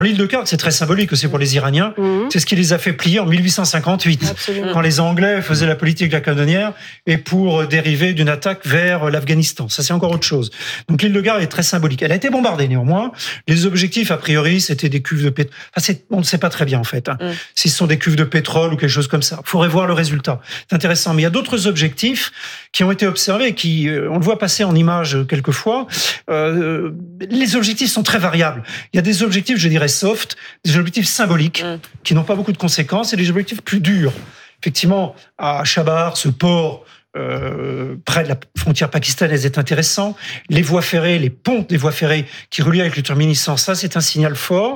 L'île de Khark, c'est très symbolique aussi pour les Iraniens. C'est ce qui les a fait plier en 1858, Absolument. quand les Anglais faisaient la politique lacanonière et pour dériver d'une attaque vers l'Afghanistan. Ça, c'est encore autre chose. Donc l'île de Khark est très symbolique. Elle a été bombardée néanmoins. Les objectifs, a priori, c'était des cuves de pétrole. Enfin, on ne sait pas très bien, en fait, si ce sont des cuves de pétrole ou quelque chose comme ça. Il faudrait voir le résultat. C'est intéressant. Mais il y a d'autres objectifs qui ont été observés, on le voit passer en images quelquefois. Les objectifs sont très variables. Il y a des objectifs, je dirais, soft, des objectifs symboliques qui n'ont pas beaucoup de conséquences et des objectifs plus durs. Effectivement, à Chabar, ce port près de la frontière pakistanaise est intéressant. Les voies ferrées, les ponts des voies ferrées qui relient avec le terminus, ça c'est un signal fort.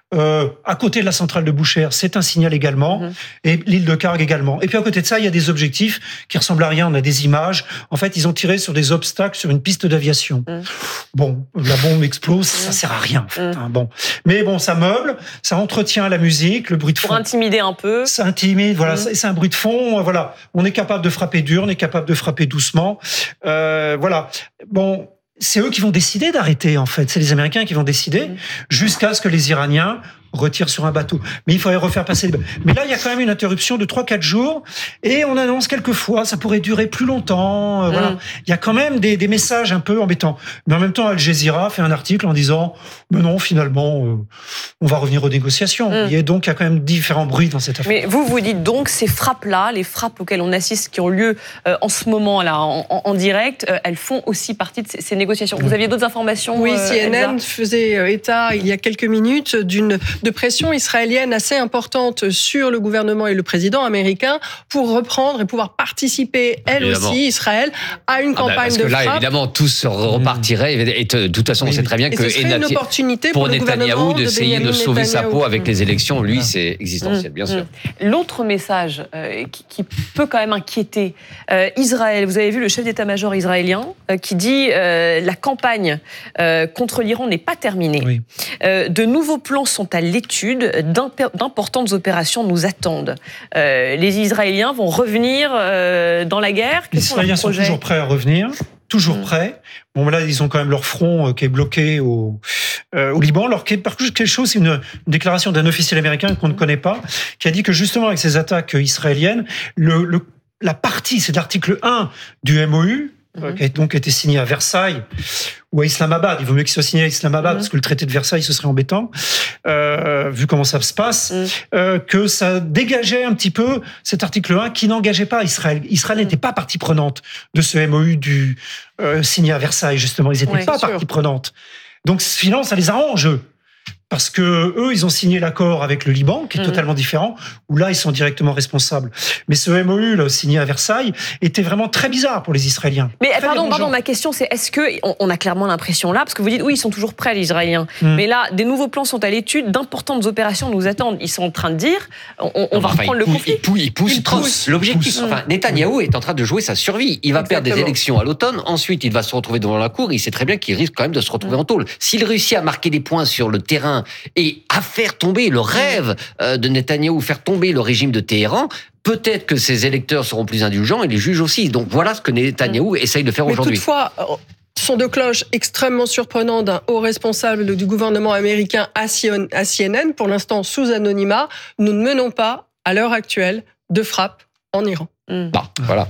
À côté de la centrale de Boucher, c'est un signal également, et l'île de Khark également. Et puis à côté de ça, il y a des objectifs qui ressemblent à rien. On a des images. En fait, ils ont tiré sur des obstacles sur une piste d'aviation. Bon, la bombe explose, ça sert à rien. En fait, bon, mais bon, ça meuble, ça entretient la musique, le bruit de fond. Pour intimider un peu. Ça intimide, voilà. C'est un bruit de fond. Voilà, on est capable de frapper dur, on est capable de frapper doucement. Voilà. Bon. C'est eux qui vont décider d'arrêter, en fait. C'est les Américains qui vont décider jusqu'à ce que les Iraniens retirent sur un bateau. Mais il faudrait refaire passer... Mais là, il y a quand même une interruption de 3-4 jours et on annonce quelquefois, ça pourrait durer plus longtemps. Voilà. Il y a quand même des messages un peu embêtants. Mais en même temps, Al Jazeera fait un article en disant « Mais non, finalement, on va revenir aux négociations. Et donc, il y a quand même différents bruits dans cette affaire. Mais vous dites donc, ces frappes-là, les frappes auxquelles on assiste, qui ont lieu en ce moment, là, en direct, elles font aussi partie de ces négociations. Vous aviez d'autres informations? Oui, CNN faisait état, il y a quelques minutes, de pression israélienne assez importante sur le gouvernement et le président américain pour reprendre et pouvoir participer, aussi, Israël, à une campagne parce de que là, frappe. évidemment, tout se repartirait. Et de toute façon, on sait très bien que ce serait une opportunité pour le Netanyahou gouvernement d'essayer de sauver sa peau avec les élections, lui, c'est existentiel, bien sûr. L'autre message qui peut quand même inquiéter Israël, vous avez vu le chef d'état-major israélien qui dit la campagne contre l'Iran n'est pas terminée. Oui. De nouveaux plans sont à l'étude, d'importantes opérations nous attendent. Les Israéliens vont revenir dans la guerre. Les Israéliens sont toujours prêts à revenir. Toujours prêts. Bon, là, ils ont quand même leur front qui est bloqué au Liban. Alors, quelque chose, c'est une déclaration d'un officiel américain qu'on ne connaît pas, qui a dit que justement, avec ces attaques israéliennes, la partie, c'est l'article 1 du MOU, qui a donc été signé à Versailles ou à Islamabad. Il vaut mieux qu'il soit signé à Islamabad parce que le traité de Versailles, ce serait embêtant, vu comment ça se passe, que ça dégageait un petit peu cet article 1 qui n'engageait pas Israël. Israël n'était pas partie prenante de ce MOU signé à Versailles, justement. Ils n'étaient pas partie prenante. Donc, finalement, ça les arrange, eux. Parce que eux, ils ont signé l'accord avec le Liban, qui est totalement différent, où là, ils sont directement responsables. Mais ce MOU, là, signé à Versailles, était vraiment très bizarre pour les Israéliens. Mais pardon, ma question, c'est est-ce que on a clairement l'impression là, parce que vous dites oui, ils sont toujours prêts, les Israéliens, mais là, des nouveaux plans sont à l'étude, d'importantes opérations nous attendent. Ils sont en train de dire, on va reprendre le conflit. Ils poussent. L'objectif, Netanyahou est en train de jouer sa survie. Il va perdre des élections à l'automne. Ensuite, il va se retrouver devant la cour. Il sait très bien qu'il risque quand même de se retrouver en tôle. S'il réussit à marquer des points sur le terrain et à faire tomber le rêve de Netanyahou, faire tomber le régime de Téhéran, peut-être que ses électeurs seront plus indulgents et les juges aussi. Donc voilà ce que Netanyahou essaye de faire aujourd'hui. Toutefois, son de cloche extrêmement surprenant d'un haut responsable du gouvernement américain à CNN, pour l'instant sous anonymat, nous ne menons pas, à l'heure actuelle, de frappe en Iran. Voilà.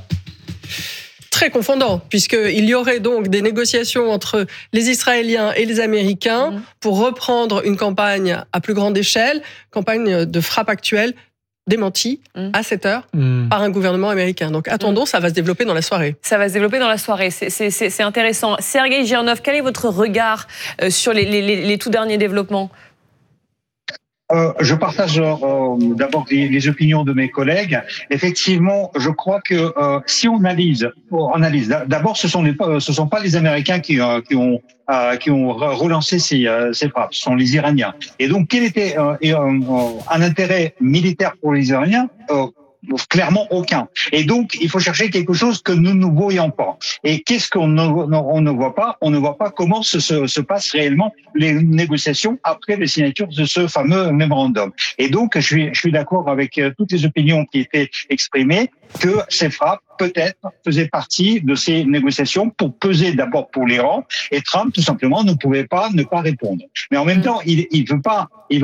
Très confondant, puisqu'il y aurait donc des négociations entre les Israéliens et les Américains pour reprendre une campagne à plus grande échelle, campagne de frappe actuelle, démentie à 7 heures par un gouvernement américain. Donc attendons, ça va se développer dans la soirée. Ça va se développer dans la soirée, c'est intéressant. Sergueï Girnov, quel est votre regard sur les tout derniers développements ? Je partage d'abord les opinions de mes collègues. Effectivement, je crois que si on analyse, d'abord, ce sont pas les Américains qui ont relancé ces frappes, ce sont les Iraniens. Et donc, quel était un intérêt militaire pour les Iraniens? Clairement aucun. Et donc, il faut chercher quelque chose que nous ne voyons pas. Et qu'est-ce qu'on ne voit pas? On ne voit pas comment se passent réellement les négociations après les signatures de ce fameux mémorandum. Et donc, je suis d'accord avec toutes les opinions qui étaient exprimées que ces frappes, peut-être, faisaient partie de ces négociations pour peser d'abord pour l'Iran. Et Trump, tout simplement, ne pouvait pas ne pas répondre. Mais en même temps, il veut pas